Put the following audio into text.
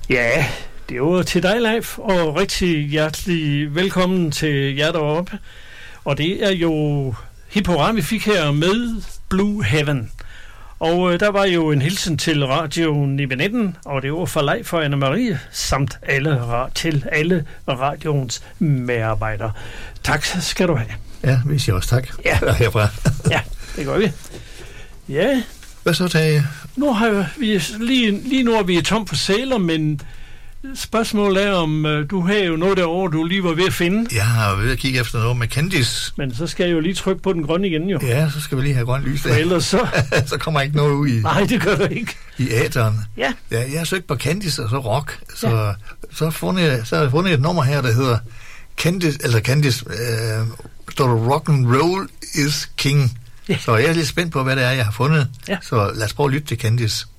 Ja, det er jo til dig, Leif, og rigtig hjertelig velkommen til jer deroppe. Og det er jo hip hurra, vi fik her med Blue Heaven. Og der var jo en hilsen til Radio 919, og det var for Leif og Anne-Marie, samt til alle radioens medarbejdere. Tak skal du have. Ja, vi siger også tak. Ja. Herfra. Ja, det gør vi. Ja. Hvad så, Tage? Nu har vi lige nu er vi tom for sæler, men spørgsmålet er, om du har jo noget derovre, du lige var ved at finde. Jeg har ved at kigge efter noget med Candice. Men så skal jeg jo lige trykke på den grønne igen, jo. Ja, så skal vi lige have grønt lys der. Og ellers så... så kommer ikke noget ud i... Nej, det gør der ikke. I æteren. Ja. Ja, jeg har søgt på Candice og så rock. Så har jeg fundet et nummer her, der hedder Candice, står der Rock and Roll is King. Ja. Så jeg er lidt spændt på, hvad det er, jeg har fundet. Ja. Så lad os prøve at lytte til Candice.